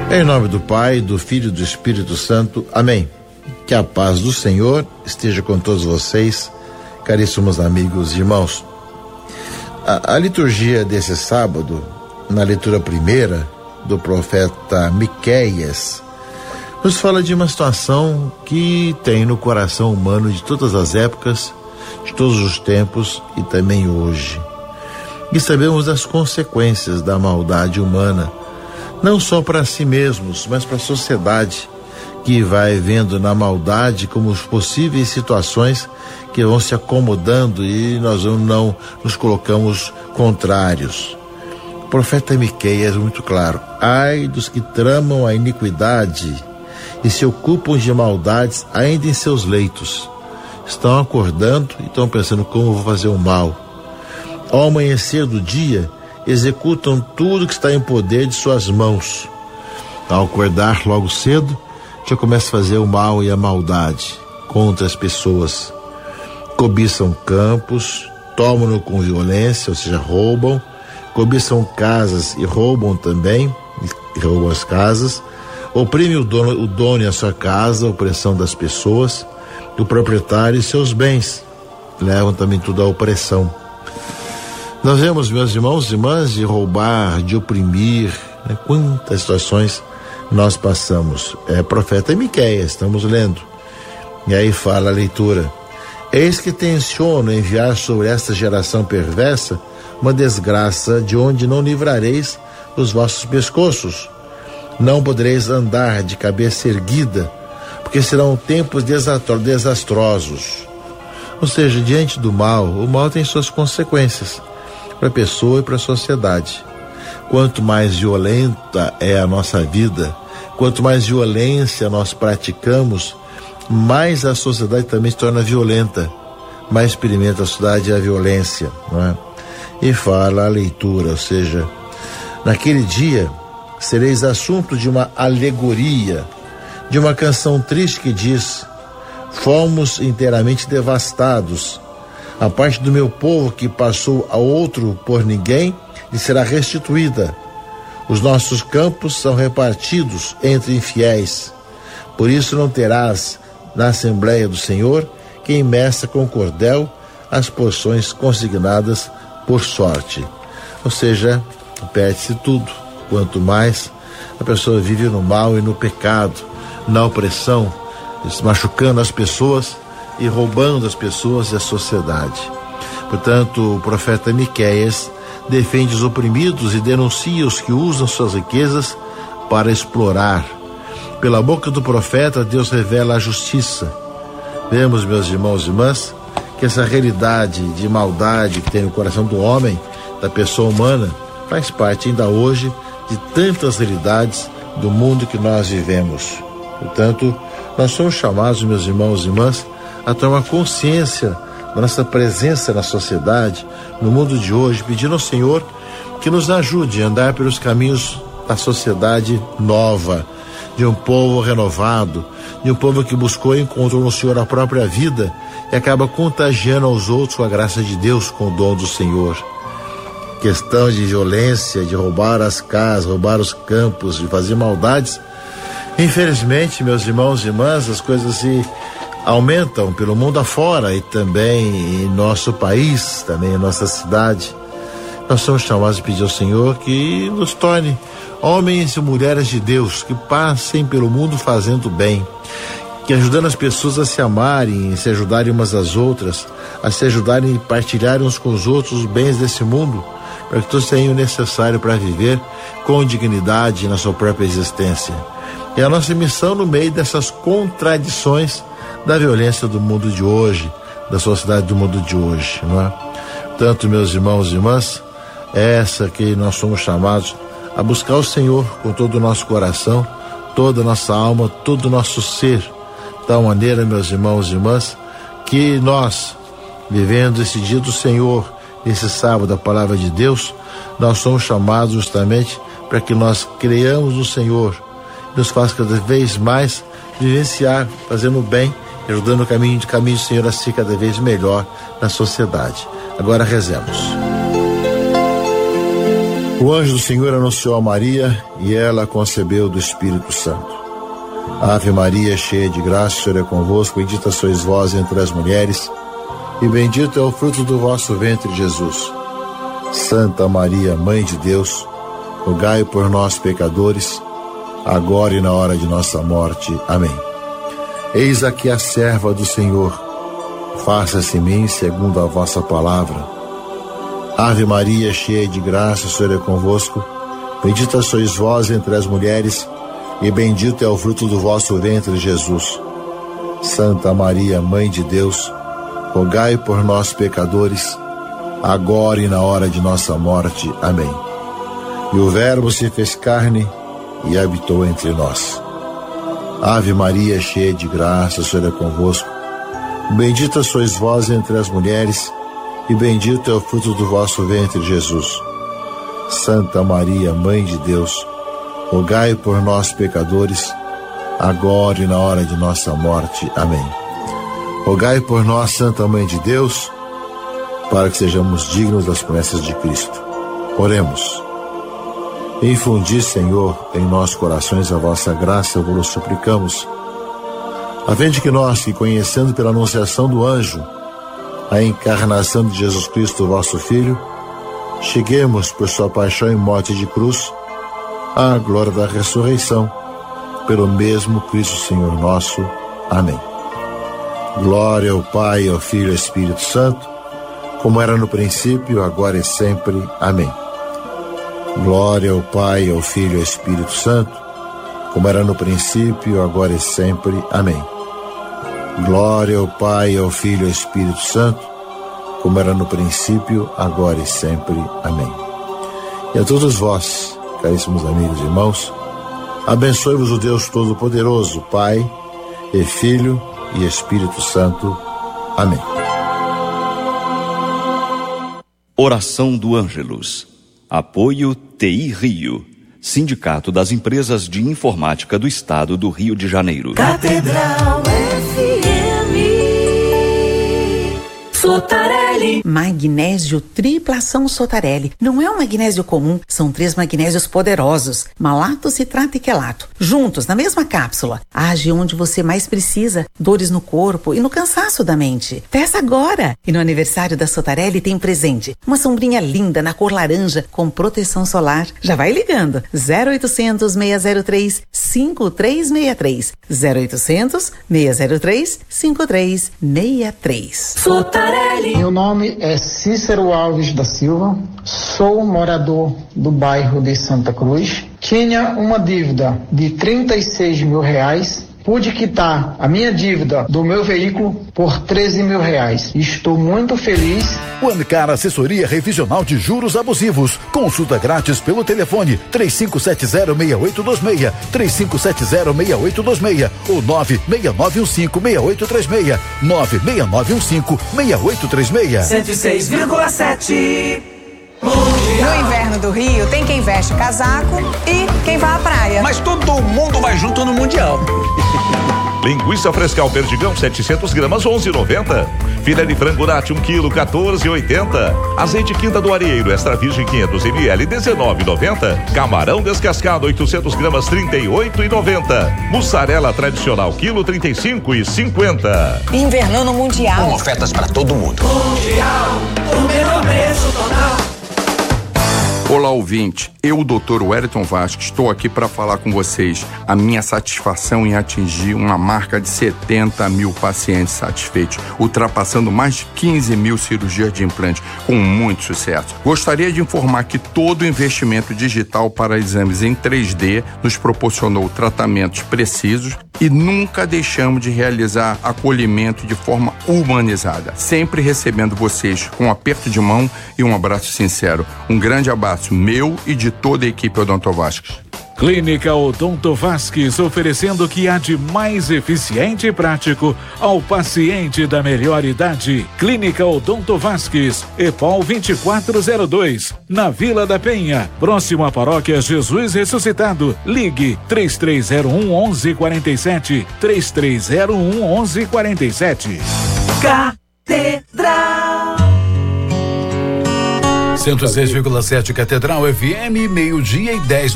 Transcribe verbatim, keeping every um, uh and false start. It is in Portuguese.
Em nome do Pai, do Filho e do Espírito Santo. Amém. Que a paz do Senhor esteja com todos vocês, caríssimos amigos e irmãos. A, a liturgia desse sábado, na leitura primeira do profeta Miqueias, nos fala de uma situação que tem no coração humano de todas as épocas, de todos os tempos e também hoje. E sabemos das consequências da maldade humana, não só para si mesmos, mas para a sociedade, que vai vendo na maldade como os possíveis situações que vão se acomodando e nós não nos colocamos contrários. O profeta Miqueias é muito claro: ai dos que tramam a iniquidade e se ocupam de maldades ainda em seus leitos. Estão acordando e estão pensando como vou fazer o mal. Ao amanhecer do dia, executam tudo que está em poder de suas mãos. Ao acordar logo cedo, já começa a fazer o mal e a maldade contra as pessoas. Cobiçam campos, tomam-no com violência, ou seja, roubam. Cobiçam casas e roubam também, e roubam as casas. Oprimem o dono, o dono e a sua casa, a opressão das pessoas, o proprietário e seus bens. Levam também tudo à opressão. Nós vemos, meus irmãos e irmãs, de roubar, de oprimir, né? Quantas situações nós passamos. É profeta Miqueias, estamos lendo. E aí fala a leitura: eis que tenciono enviar sobre esta geração perversa uma desgraça de onde não livrareis os vossos pescoços. Não podereis andar de cabeça erguida, porque serão tempos desastrosos. Ou seja, diante do mal, o mal tem suas consequências para a pessoa e para a sociedade. Quanto mais violenta é a nossa vida, quanto mais violência nós praticamos, mais a sociedade também se torna violenta, mais experimenta a sociedade a violência, não é? E fala a leitura, ou seja, naquele dia sereis assunto de uma alegoria, de uma canção triste que diz: fomos inteiramente devastados. A parte do meu povo que passou a outro por ninguém lhe será restituída. Os nossos campos são repartidos entre infiéis. Por isso não terás na Assembleia do Senhor quem meça com cordel as porções consignadas por sorte. Ou seja, perde-se tudo. Quanto mais a pessoa vive no mal e no pecado, na opressão, machucando as pessoas e roubando as pessoas e a sociedade. Portanto, o profeta Miqueias defende os oprimidos e denuncia os que usam suas riquezas para explorar. Pela boca do profeta, Deus revela a justiça. Vemos, meus irmãos e irmãs, que essa realidade de maldade que tem no coração do homem, da pessoa humana, faz parte ainda hoje de tantas realidades do mundo que nós vivemos. Portanto, nós somos chamados, meus irmãos e irmãs, a tomar consciência da nossa presença na sociedade, no mundo de hoje, pedindo ao Senhor que nos ajude a andar pelos caminhos da sociedade nova, de um povo renovado, de um povo que buscou e encontrou no Senhor a própria vida e acaba contagiando aos outros com a graça de Deus, com o dom do Senhor. Questão de violência, de roubar as casas, roubar os campos, de fazer maldades. Infelizmente, meus irmãos e irmãs, as coisas se aumentam pelo mundo afora e também em nosso país, também em nossa cidade. Nós somos chamados a pedir ao Senhor que nos torne homens e mulheres de Deus, que passem pelo mundo fazendo bem, que ajudando as pessoas a se amarem, a se ajudarem umas às outras, a se ajudarem e partilharem uns com os outros os bens desse mundo, para que todos tenham o necessário para viver com dignidade na sua própria existência. É a nossa missão no meio dessas contradições da violência do mundo de hoje, da sociedade do mundo de hoje, não é? Tanto, meus irmãos e irmãs, é essa que nós somos chamados a buscar o Senhor com todo o nosso coração, toda a nossa alma, todo o nosso ser, de tal maneira, meus irmãos e irmãs, que nós, vivendo esse dia do Senhor, esse sábado da palavra de Deus, nós somos chamados justamente para que nós creamos no Senhor, nos faça cada vez mais vivenciar, fazendo o bem, ajudando o caminho de caminho do Senhor a ser cada vez melhor na sociedade. Agora rezemos. O anjo do Senhor anunciou a Maria e ela concebeu do Espírito Santo. Ave Maria, cheia de graça, o Senhor é convosco, bendita sois vós entre as mulheres, e bendito é o fruto do vosso ventre, Jesus. Santa Maria, Mãe de Deus, rogai por nós, pecadores, agora e na hora de nossa morte. Amém. Eis aqui a serva do Senhor, faça-se em mim segundo a vossa palavra. Ave Maria, cheia de graça, o Senhor é convosco, bendita sois vós entre as mulheres, e bendito é o fruto do vosso ventre, Jesus. Santa Maria, Mãe de Deus, rogai por nós, pecadores, agora e na hora de nossa morte. Amém. E o Verbo se fez carne e habitou entre nós. Ave Maria, cheia de graça, o Senhor é convosco, bendita sois vós entre as mulheres, e bendito é o fruto do vosso ventre, Jesus. Santa Maria, Mãe de Deus, rogai por nós, pecadores, agora e na hora de nossa morte. Amém. Rogai por nós, Santa Mãe de Deus, para que sejamos dignos das promessas de Cristo. Oremos. Infundi, Senhor, em nossos corações a vossa graça, vos suplicamos, a fim de que nós, que conhecendo pela anunciação do anjo a encarnação de Jesus Cristo, vosso Filho, cheguemos por sua paixão e morte de cruz à glória da ressurreição, pelo mesmo Cristo Senhor nosso. Amém. Glória ao Pai, ao Filho e ao Espírito Santo, como era no princípio, agora e sempre. Amém. Glória ao Pai, ao Filho e ao Espírito Santo, como era no princípio, agora e sempre. Amém. Glória ao Pai, ao Filho e ao Espírito Santo, como era no princípio, agora e sempre. Amém. E a todos vós, caríssimos amigos e irmãos, abençoe-vos o Deus Todo-Poderoso, Pai e Filho e Espírito Santo. Amém. Oração do Ângelus. Apoio T I Rio, Sindicato das Empresas de Informática do Estado do Rio de Janeiro. Catedral F M. Sotarelli. Magnésio triplação Sotarelli. Não é um magnésio comum, são três magnésios poderosos, malato, citrato e quelato. Juntos, na mesma cápsula. Age onde você mais precisa, dores no corpo e no cansaço da mente. Peça agora! E no aniversário da Sotarelli tem presente. Uma sombrinha linda na cor laranja com proteção solar. Já vai ligando. zero oitocentos, seis zero três, cinco três seis três. zero oitocentos, seis zero três, cinco três seis três. Sotarelli. Meu nome é Cícero Alves da Silva, sou morador do bairro de Santa Cruz. Tinha uma dívida de trinta e seis mil reais. Pude quitar a minha dívida do meu veículo por treze mil reais. Estou muito feliz. Ancar Assessoria Revisional de Juros Abusivos. Consulta grátis pelo telefone três cinco sete zero, seis oito dois seis, três cinco sete zero, seis oito dois seis ou nove seis nove um cinco, seis oito três seis, nove seis nove um cinco, seis oito três seis. cento e seis vírgula sete. No inverno do Rio tem quem veste casaco e quem vai à praia. Mas todo mundo vai junto no Mundial. Linguiça Frescal Perdigão setecentos gramas, onze e noventa. Filé de frango Nati um quilo, quatorze e oitenta. Azeite Quinta do Arieiro Extra Virgem quinhentos mililitros, dezenove e noventa. Camarão descascado oitocentos gramas, trinta e oito e noventa. Mussarela tradicional quilo, trinta e cinco e cinquenta. Invernando Mundial. Com ofertas para todo mundo. Mundial, o menor preço total. Olá, ouvinte. Eu, o doutor Wellington Vasques, estou aqui para falar com vocês a minha satisfação em atingir uma marca de setenta mil pacientes satisfeitos, ultrapassando mais de quinze mil cirurgias de implante, com muito sucesso. Gostaria de informar que todo o investimento digital para exames em três D nos proporcionou tratamentos precisos e nunca deixamos de realizar acolhimento de forma humanizada, sempre recebendo vocês com um aperto de mão e um abraço sincero. Um grande abraço meu e de toda a equipe Odonto Vasques. Clínica Odonto Vasques, oferecendo o que há de mais eficiente e prático ao paciente da melhor idade. Clínica Odonto Vasques, EPOL vinte e quatro zero dois, na Vila da Penha, próximo à Paróquia Jesus Ressuscitado. Ligue três três zero um, onze quarenta e sete, três três zero um, onze quarenta e sete. Catedral. cento e seis vírgula sete Catedral F M, meio-dia e dez.